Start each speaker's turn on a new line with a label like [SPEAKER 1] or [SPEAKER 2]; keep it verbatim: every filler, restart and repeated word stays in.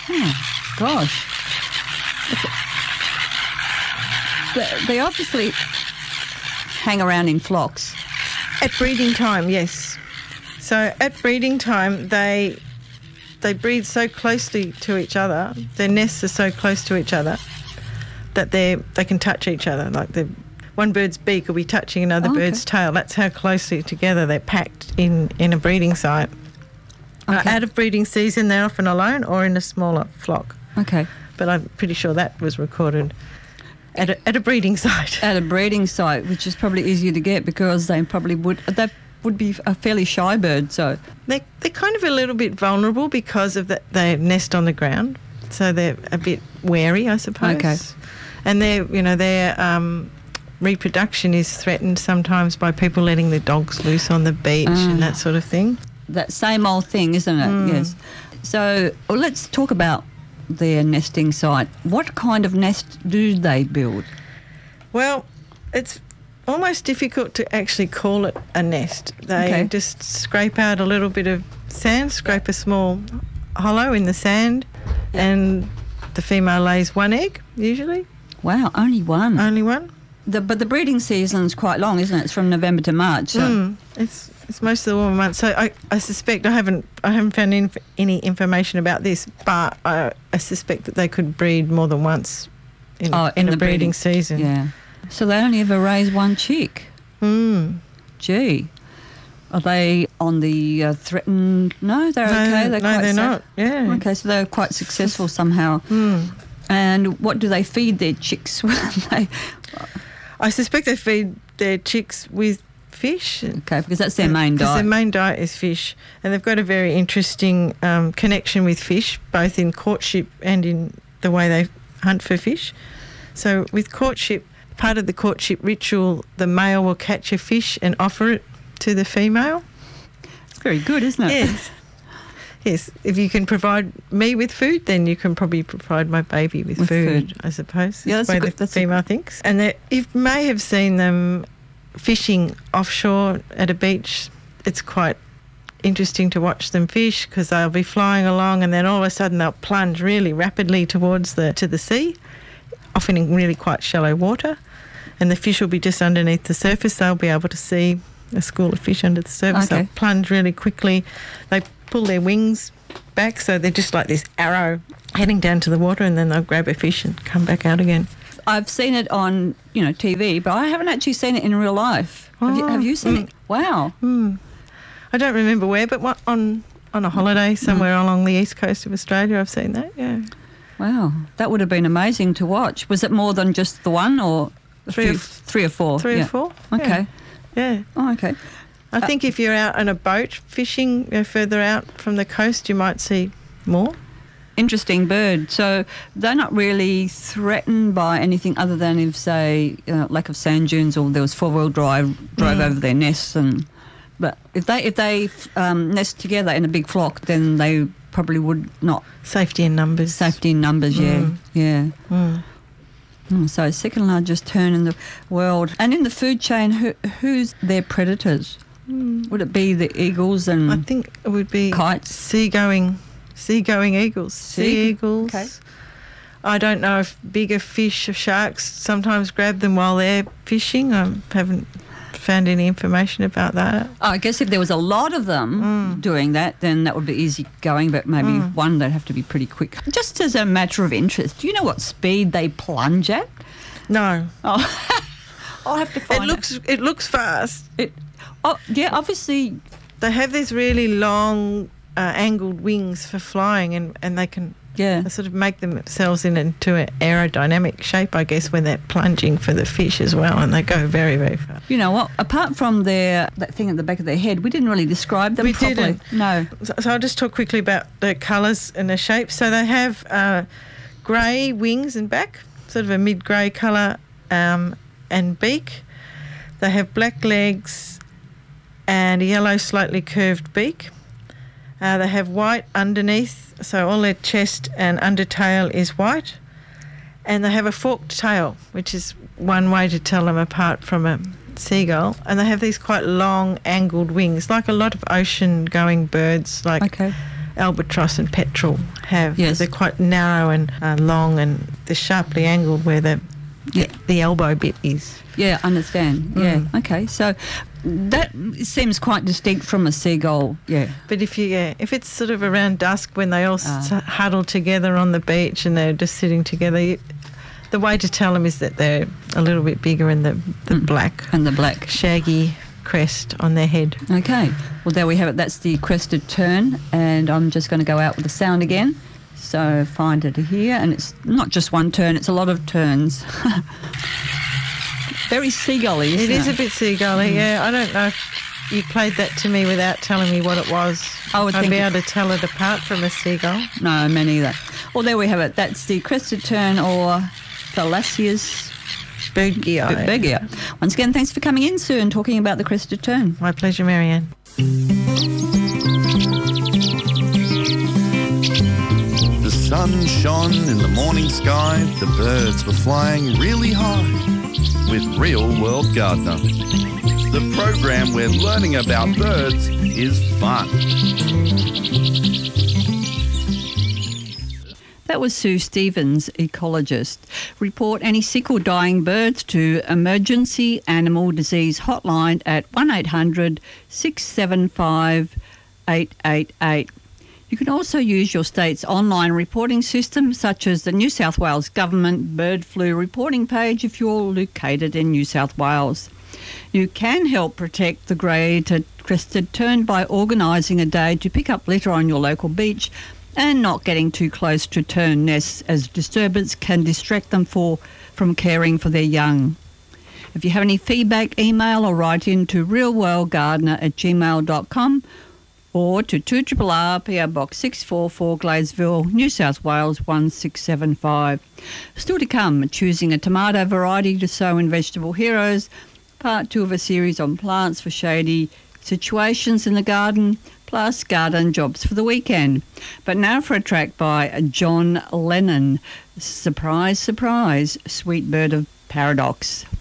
[SPEAKER 1] Oh, gosh. They, they obviously hang around in flocks.
[SPEAKER 2] At breeding time, yes. So at breeding time, they they breed so closely to each other, their nests are so close to each other that they they can touch each other. Like the one bird's beak will be touching another
[SPEAKER 1] Oh, okay.
[SPEAKER 2] bird's tail. That's how closely together they're packed in, in a breeding site. Uh,
[SPEAKER 1] Okay.
[SPEAKER 2] out of breeding season, they're often alone or in a smaller flock.
[SPEAKER 1] Okay.
[SPEAKER 2] But I'm pretty sure that was recorded at a, at a breeding site.
[SPEAKER 1] At a breeding site, which is probably easier to get because they probably would, they would be a fairly shy bird, so.
[SPEAKER 2] They, they're kind of a little bit vulnerable because of that they nest on the ground, so they're a bit wary, I suppose.
[SPEAKER 1] Okay.
[SPEAKER 2] And their, you know, their um, reproduction is threatened sometimes by people letting their dogs loose on the beach
[SPEAKER 1] Ah.
[SPEAKER 2] and that sort of thing.
[SPEAKER 1] That same old thing, isn't it?
[SPEAKER 2] Mm.
[SPEAKER 1] Yes. So well, let's talk about their nesting site. What kind of nest do they build?
[SPEAKER 2] Well, it's almost difficult to actually call it a nest. They
[SPEAKER 1] Okay.
[SPEAKER 2] just scrape out a little bit of sand, scrape a small hollow in the sand, and the female lays one egg, usually,
[SPEAKER 1] Wow, only one.
[SPEAKER 2] only one.
[SPEAKER 1] The, but the breeding season's quite long, isn't it? It's from November to March. So.
[SPEAKER 2] Mm, it's it's most of the warmer months. So I, I suspect I haven't I haven't found any, any information about this, but I, I suspect that they could breed more than once in,
[SPEAKER 1] Oh,
[SPEAKER 2] in,
[SPEAKER 1] in
[SPEAKER 2] a
[SPEAKER 1] the
[SPEAKER 2] breeding,
[SPEAKER 1] breeding-
[SPEAKER 2] season.
[SPEAKER 1] Yeah. So they only ever raise one chick.
[SPEAKER 2] Mm.
[SPEAKER 1] Gee. Are they on the uh, threatened? No, they're
[SPEAKER 2] No,
[SPEAKER 1] okay. They're
[SPEAKER 2] no,
[SPEAKER 1] quite
[SPEAKER 2] they're
[SPEAKER 1] safe.
[SPEAKER 2] not. Yeah.
[SPEAKER 1] Okay, so they're quite successful somehow.
[SPEAKER 2] Mm.
[SPEAKER 1] And what do they feed their chicks when they?
[SPEAKER 2] I suspect they feed their chicks with fish.
[SPEAKER 1] Okay, because that's their main
[SPEAKER 2] Because
[SPEAKER 1] diet.
[SPEAKER 2] their main diet is fish, and they've got a very interesting um, connection with fish, both in courtship and in the way they hunt for fish. So with courtship, part of the courtship ritual, the male will catch a fish and offer it to the female.
[SPEAKER 1] It's very good, isn't it?
[SPEAKER 2] Yes. Yes, if you can provide me with food, then you can probably provide my baby with,
[SPEAKER 1] With
[SPEAKER 2] food,
[SPEAKER 1] food.
[SPEAKER 2] I suppose.
[SPEAKER 1] Yeah,
[SPEAKER 2] is
[SPEAKER 1] that's a
[SPEAKER 2] the way
[SPEAKER 1] good-
[SPEAKER 2] the
[SPEAKER 1] that's a
[SPEAKER 2] female thinks. And they- you may have seen them fishing offshore at a beach. It's quite interesting to watch them fish because they'll be flying along and then all of a sudden they'll plunge really rapidly towards the to the sea, often in really quite shallow water, and the fish will be just underneath the surface. They'll be able to see a school of fish under the surface.
[SPEAKER 1] Okay.
[SPEAKER 2] They'll plunge really quickly. They pull their wings back, so they're just like this arrow heading down to the water, and then they'll grab a fish and come back out again.
[SPEAKER 1] I've seen it on, you know, T V, but I haven't actually seen it in real life. Have, you, have you seen
[SPEAKER 2] Mm.
[SPEAKER 1] it? Wow.
[SPEAKER 2] Hmm. I don't remember where, but what, on on a holiday somewhere along the east coast of Australia, I've seen that. Yeah,
[SPEAKER 1] Wow. That would have been amazing to watch. Was it more than just the one or a
[SPEAKER 2] Three or
[SPEAKER 1] few-
[SPEAKER 2] f-
[SPEAKER 1] three or four?
[SPEAKER 2] three
[SPEAKER 1] Yeah.
[SPEAKER 2] or four.
[SPEAKER 1] Okay.
[SPEAKER 2] Yeah.
[SPEAKER 1] Oh, okay.
[SPEAKER 2] I think if you're out on a boat fishing, you know, further out from the coast, you might see more.
[SPEAKER 1] Interesting bird. So they're not really threatened by anything other than if, say, uh, lack of sand dunes or there was four-wheel drive drove
[SPEAKER 2] Mm.
[SPEAKER 1] over their nests. And but if they if they um, nest together in a big flock, then they probably would not.
[SPEAKER 2] Safety in numbers.
[SPEAKER 1] Safety in numbers. Yeah,
[SPEAKER 2] Mm.
[SPEAKER 1] yeah.
[SPEAKER 2] Mm.
[SPEAKER 1] Mm, so second largest tern in the world. And in the food chain, who, who's their predators?
[SPEAKER 2] Mm.
[SPEAKER 1] Would it be the eagles and
[SPEAKER 2] I think it would be
[SPEAKER 1] kites?
[SPEAKER 2] seagoing, seagoing eagles, sea
[SPEAKER 1] Sea-
[SPEAKER 2] eagles.
[SPEAKER 1] okay.
[SPEAKER 2] I don't know if bigger fish or sharks sometimes grab them while they're fishing. I haven't found any information about that.
[SPEAKER 1] Oh, I guess if there was a lot of them
[SPEAKER 2] Mm.
[SPEAKER 1] doing that, then that would be easy going, but maybe
[SPEAKER 2] Mm.
[SPEAKER 1] one, they'd have to be pretty quick. Just as a matter of interest, do you know what speed they plunge at?
[SPEAKER 2] No,
[SPEAKER 1] Oh, I'll have to find
[SPEAKER 2] it looks it looks fast.
[SPEAKER 1] It, oh, yeah, obviously,
[SPEAKER 2] They have these really long uh, angled wings for flying, and, and they can
[SPEAKER 1] yeah.
[SPEAKER 2] they sort of make themselves in into an aerodynamic shape, I guess, when they're plunging for the fish as well, and they go very, very fast.
[SPEAKER 1] You know what? Apart from their that thing at the back of their head, we didn't really describe them
[SPEAKER 2] We
[SPEAKER 1] properly.
[SPEAKER 2] didn't.
[SPEAKER 1] No.
[SPEAKER 2] So, so I'll just talk quickly about the colours and the shapes. So they have uh, grey wings and back, sort of a mid-grey colour, um, and beak. They have black legs and a yellow slightly curved beak. Uh, they have white underneath, so all their chest and undertail is white. And they have a forked tail, which is one way to tell them apart from a seagull. And they have these quite long angled wings, like a lot of ocean-going birds, like
[SPEAKER 1] Okay.
[SPEAKER 2] albatross and petrel have.
[SPEAKER 1] Yes.
[SPEAKER 2] They're quite narrow and uh, long, and they're sharply angled where the
[SPEAKER 1] Yeah.
[SPEAKER 2] the elbow bit is.
[SPEAKER 1] Yeah, understand.
[SPEAKER 2] Mm.
[SPEAKER 1] Yeah, okay. So that seems quite distinct from a seagull. Yeah.
[SPEAKER 2] But if you yeah, if it's sort of around dusk when they all
[SPEAKER 1] Ah.
[SPEAKER 2] s- huddle together on the beach and they're just sitting together, you, the way to tell them is that they're a little bit bigger and the the
[SPEAKER 1] Mm.
[SPEAKER 2] black
[SPEAKER 1] And the black.
[SPEAKER 2] shaggy crest on their head.
[SPEAKER 1] Okay. Well, there we have it. That's the crested tern, and I'm just going to go out with the sound again. So find it here, and it's not just one tern; it's a lot of terns. Very seagully, isn't
[SPEAKER 2] It
[SPEAKER 1] it?
[SPEAKER 2] is a bit seagully,
[SPEAKER 1] Mm.
[SPEAKER 2] yeah. I don't know if you played that to me without telling me what it was.
[SPEAKER 1] I would
[SPEAKER 2] I'd
[SPEAKER 1] think
[SPEAKER 2] be
[SPEAKER 1] it-
[SPEAKER 2] able to tell it apart from a seagull.
[SPEAKER 1] No, me neither. Well, there we have it. That's the crested tern, or Thalassius
[SPEAKER 2] Bergia.
[SPEAKER 1] bergia. Once again, thanks for coming in, Sue, and talking about the crested tern.
[SPEAKER 2] My pleasure, Marianne.
[SPEAKER 3] The sun shone in the morning sky, the birds were flying really high. With Real World Gardener, the program where learning about birds is fun.
[SPEAKER 1] That was Sue Stevens, ecologist. Report any sick or dying birds to Emergency Animal Disease Hotline at one eight hundred six seven five eight eight eight. You can also use your state's online reporting system, such as the New South Wales Government Bird Flu reporting page if you're located in New South Wales. You can help protect the grey-crested crested tern by organising a day to pick up litter on your local beach and not getting too close to tern nests, as disturbance can distract them for, from caring for their young. If you have any feedback, email or write in to realworldgardener at gmail dot com or to two R R R, P O Box six four four, Gladesville, New South Wales one six seven five. Still to come, choosing a tomato variety to sow in Vegetable Heroes, part two of a series on plants for shady situations in the garden, plus garden jobs for the weekend. But now for a track by John Lennon. Surprise, surprise, Sweet Bird of Paradox.